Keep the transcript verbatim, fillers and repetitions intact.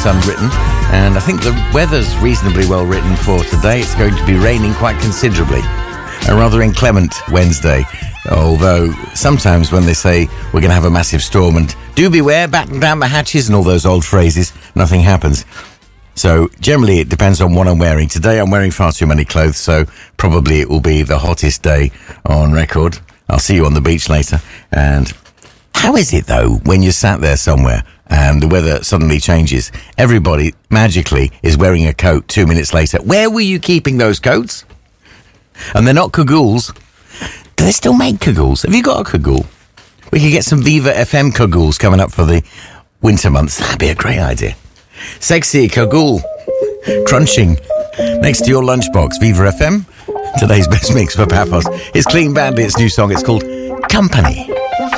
looks unwritten, and I think the weather's reasonably well written for today. It's going to be raining quite considerably. A rather inclement Wednesday, although sometimes when they say we're going to have a massive storm and do beware, batten down the hatches and all those old phrases, nothing happens. So generally it depends on what I'm wearing. Today I'm wearing far too many clothes, so probably it will be the hottest day on record. I'll see you on the beach later. And how is it though when you're sat there somewhere and the weather suddenly changes? Everybody magically is wearing a coat two minutes later. Where were you keeping those coats? And they're not cagoules. Do they still make cagoules? Have you got a cagoule? We could get some Viva F M cagoules coming up for the winter months. That'd be a great idea. Sexy cagoule. Crunching next to your lunchbox. Viva F M. Today's best mix for Paphos is Clean Bandit's new song. It's called Company.